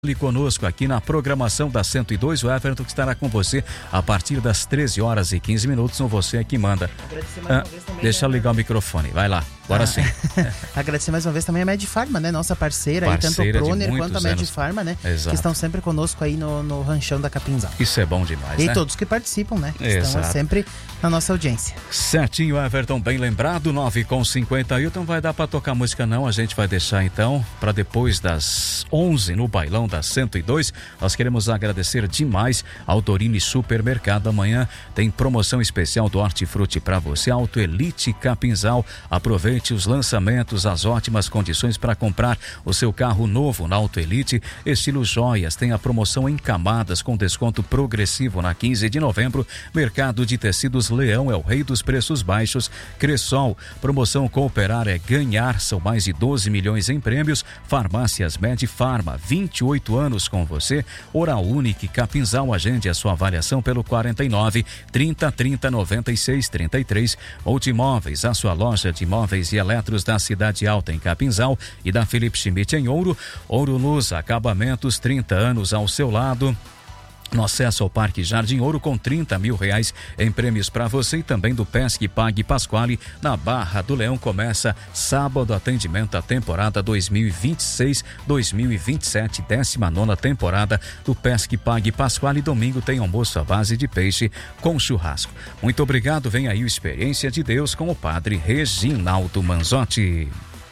conosco aqui na programação da 102, o Everton, que estará com você a partir das 13h15. São você é que manda. Deixa eu ligar o microfone, vai lá, agora sim. Agradecer mais uma vez também a Medifarma, né? Nossa parceira aí, tanto o Proner quanto a Medifarma, né? Exato. Que estão sempre conosco aí no ranchão da Capinzal. Isso é bom demais, e né? todos que participam, né? Exato. Estão sempre na nossa audiência. Certinho, Everton, bem lembrado, 9h50. Então vai dar pra tocar música não, a gente vai deixar então para depois das 11 no bailão da 102. Nós queremos agradecer demais ao Dorini Supermercado. Amanhã tem promoção especial do Hortifruti para você, Auto Elite Capinzal. Aproveite os lançamentos, as ótimas condições para comprar o seu carro novo na Auto Elite, estilo joias. Tem a promoção em camadas com desconto progressivo na 15 de novembro. Mercado de Tecidos Leão é o rei dos preços baixos. Cressol, promoção Cooperar é ganhar, são mais de 12 milhões em prêmios. Farmácias Medifarma, 28 anos com você. Oral Unique Capinzal, agende a sua avaliação pelo 49 30 30 96 33. Multimóveis, a sua loja de móveis e eletros da Cidade Alta em Capinzal e da Felipe Schmidt em Ouro. Ouro Luz Acabamentos, 30 anos ao seu lado. No acesso ao Parque Jardim Ouro com R$30 mil em prêmios para você, e também do Pesque Pague Pasquale na Barra do Leão. Começa sábado atendimento à temporada 2026-2027, 19ª temporada do Pesque Pague Pasquale. Domingo tem almoço à base de peixe com churrasco. Muito obrigado, vem aí o Experiência de Deus com o Padre Reginaldo Manzotti.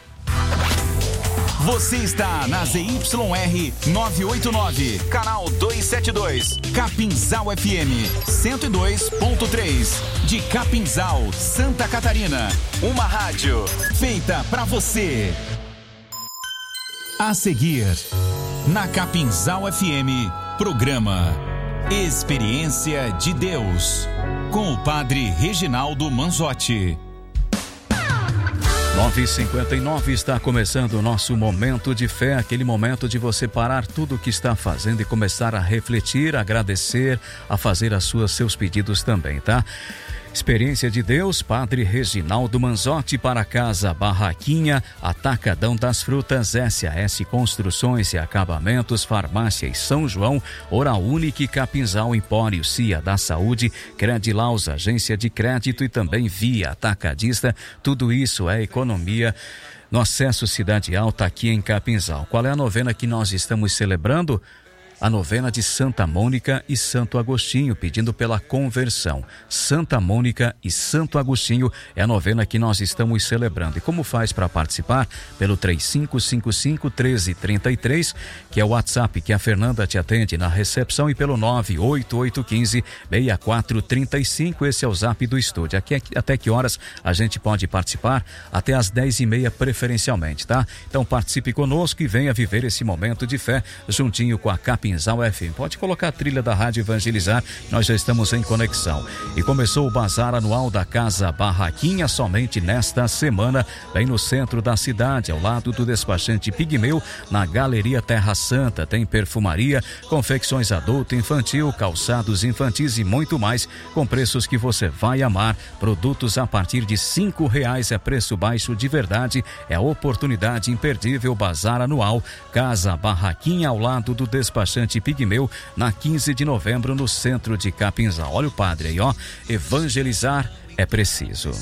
Você está na ZYR 989, canal 272, Capinzal FM 102.3, de Capinzal, Santa Catarina. Uma rádio feita pra você. A seguir, na Capinzal FM, programa Experiência de Deus, com o Padre Reginaldo Manzotti. 9h59, está começando o nosso momento de fé, aquele momento de você parar tudo o que está fazendo e começar a refletir, a agradecer, a fazer seus pedidos também, tá? Experiência de Deus, Padre Reginaldo Manzotti, para casa Barraquinha, Atacadão das Frutas, SAS Construções e Acabamentos, Farmácia São João, Oral Unique Capinzal, Empório Cia da Saúde, Credilaus, Agência de Crédito e também Via Atacadista. Tudo isso é economia no acesso Cidade Alta aqui em Capinzal. Qual é a novena que nós estamos celebrando? A novena de Santa Mônica e Santo Agostinho, pedindo pela conversão. Santa Mônica e Santo Agostinho é a novena que nós estamos celebrando. E como faz para participar? Pelo 3555-1333, que é o WhatsApp que a Fernanda te atende na recepção, e pelo 98815-6435, esse é o zap do estúdio. Aqui, até que horas a gente pode participar? Até às 10h30 preferencialmente, tá? Então participe conosco e venha viver esse momento de fé juntinho com a Capinzal FM. Pode colocar a trilha da Rádio Evangelizar, nós já estamos em conexão. E começou o bazar anual da Casa Barraquinha somente nesta semana, bem no centro da cidade, ao lado do despachante Pigmeu, na Galeria Terra Santa. Tem perfumaria, confecções adulto, infantil, calçados infantis e muito mais, com preços que você vai amar. Produtos a partir de R$5 é preço baixo de verdade, é a oportunidade imperdível. Bazar anual Casa Barraquinha, ao lado do despachante Pigmeu, na 15 de novembro, no centro de Capinzal. Olha o padre aí, ó. Evangelizar é preciso.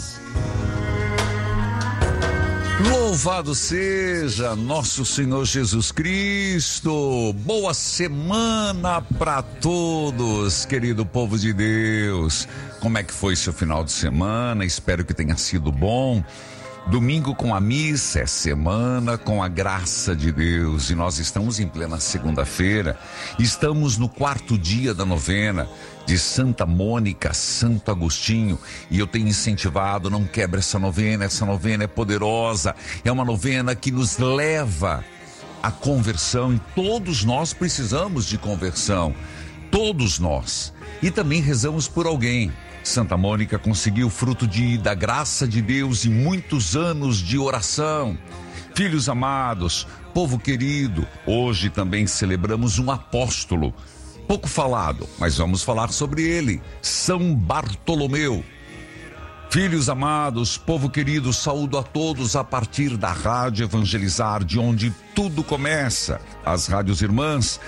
Louvado seja nosso Senhor Jesus Cristo. Boa semana para todos, querido povo de Deus. Como é que foi seu final de semana? Espero que tenha sido bom. Domingo com a missa, é semana com a graça de Deus, e nós estamos em plena segunda-feira. Estamos no 4º dia da novena de Santa Mônica, Santo Agostinho, e eu tenho incentivado, não quebre essa novena é poderosa, é uma novena que nos leva à conversão, e todos nós precisamos de conversão, todos nós, e também rezamos por alguém. Santa Mônica conseguiu fruto da graça de Deus e muitos anos de oração. Filhos amados, povo querido, hoje também celebramos um apóstolo, pouco falado, mas vamos falar sobre ele, São Bartolomeu. Filhos amados, povo querido, saúdo a todos a partir da Rádio Evangelizar, de onde tudo começa. As rádios irmãs